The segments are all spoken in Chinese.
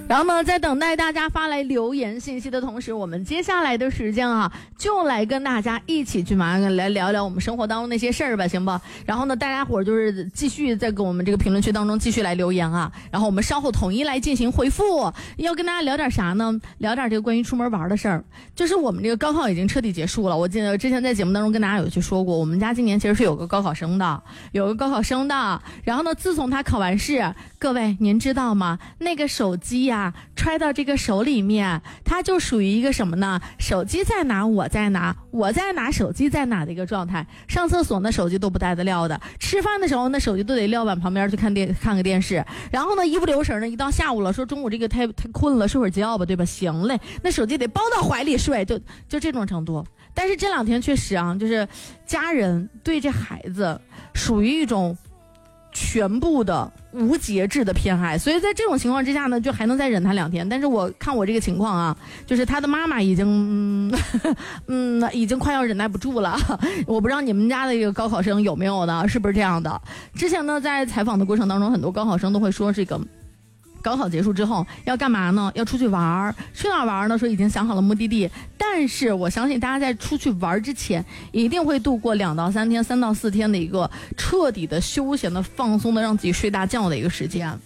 然后呢，在等待大家发来留言信息的同时，我们接下来的时间啊，就来跟大家一起去马上来聊聊我们生活当中那些事儿吧，行吧？然后呢，大家伙就是继续在跟我们这个评论区当中继续来留言啊，然后我们稍后统一来进行回复。要跟大家聊点啥呢？聊点这个关于出门玩的事儿。就是我们这个高考已经彻底结束了，我记得之前在节目当中跟大家有去说过，我们家今年其实是有个高考生的。然后呢，自从他考完试，各位您知道吗？那个手机呀，揣到这个手里面，它就属于一个什么呢？手机在哪我在哪，我在哪手机在哪的一个状态。上厕所那手机都不带得撂的，吃饭的时候那手机都得撂碗旁边去看个电视。然后呢，一不留神呢，一到下午了，说中午这个太困了，睡会儿觉吧，对吧？行嘞，那手机得抱到怀里睡，就这种程度。但是这两天确实啊，就是家人对这孩子属于一种全部的无节制的偏爱，所以在这种情况之下呢，就还能再忍他2天。但是我看我这个情况啊，就是他的妈妈已经已经快要忍耐不住了。我不知道你们家的一个高考生有没有呢？是不是这样的？之前呢，在采访的过程当中，很多高考生都会说这个高考结束之后要干嘛呢？要出去玩。去哪玩呢？说已经想好了目的地，但是我相信大家在出去玩之前一定会度过2到3天、3到4天的一个彻底的休闲的放松的让自己睡大觉的一个时间。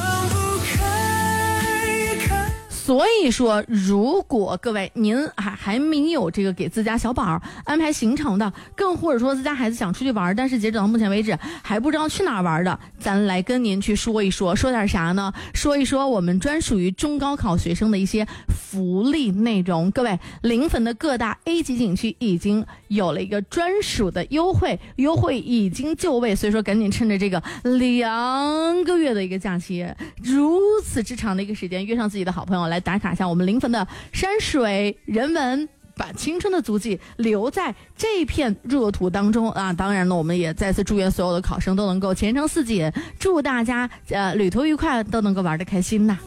所以说，如果各位您还没有这个给自家小宝安排行程的，更或者说自家孩子想出去玩，但是截止到目前为止还不知道去哪玩的，咱来跟您去说一说点啥呢？说一说我们专属于中高考学生的一些福利内容。各位，临汾的各大 A 级景区已经有了一个专属的优惠已经就位，所以说赶紧趁着这个2个月的一个假期，如此之长的一个时间，约上自己的好朋友来打卡一下我们临汾的山水人文，把青春的足迹留在这片热土当中啊！当然呢，我们也再次祝愿所有的考生都能够前程似锦，祝大家旅途愉快，都能够玩得开心呐。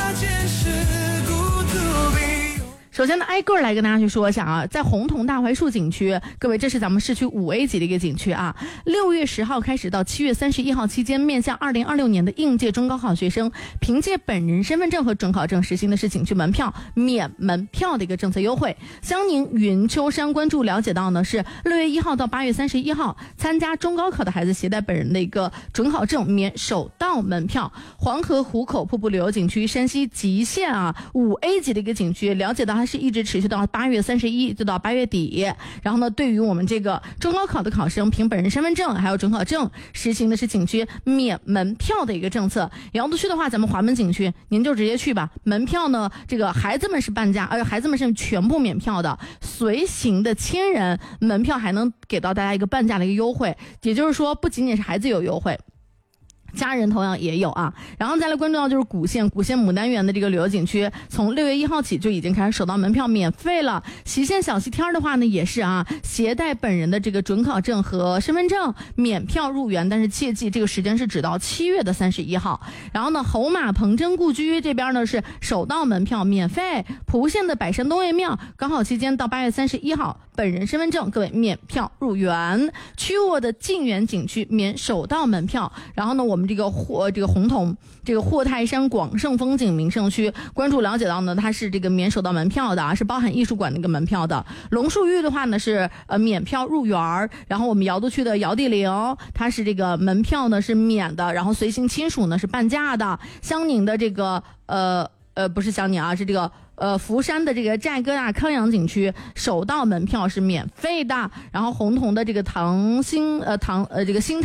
首先呢，挨个来跟大家去说一下啊，在洪桐大槐树景区，各位，这是咱们市区5A 级的一个景区啊。6月10号开始到7月31号期间，面向2026年的应届中高考学生，凭借本人身份证和准考证实行的是景区门票免门票的一个政策优惠。江宁云丘山关注了解到呢，是6月1号到8月31号参加中高考的孩子携带本人的一个准考证免首道门票。黄河湖口瀑布旅游景区山西吉县啊5A 级的一个景区，了解到它是一直持续到8月31就到8月底。然后呢，对于我们这个中高考的考生，凭本人身份证还有准考证实行的是景区免门票的一个政策。瑶都区的话，咱们华门景区您就直接去吧，门票呢这个孩子们是半价，孩子们是全部免票的，随行的亲人门票还能给到大家一个半价的一个优惠，也就是说不仅仅是孩子有优惠，家人同样也有啊。然后再来关注到就是古县牡丹园的这个旅游景区，从6月1号起就已经开始首道门票免费了。隰县小西天的话呢，也是啊，携带本人的这个准考证和身份证免票入园，但是切记这个时间是只到7月的31号。然后呢，侯马彭真故居这边呢是首道门票免费。蒲县的百山东岳庙高考期间到8月31号，本人身份证各位免票入园。曲沃的晋源景区免首道门票。然后呢，我们这个洪桐这个霍泰山广盛风景名胜区关注了解到呢，它是这个免首道门票的，是包含艺术馆那个门票的。龙树峪的话呢是免票入园。然后我们瑶都区的瑶地陵，它是这个门票呢是免的，然后随行亲属呢是半价的。襄宁的这个不是襄宁啊，是这个福山的这个寨哥大康阳景区首道门票是免费的。然后洪桐的这个新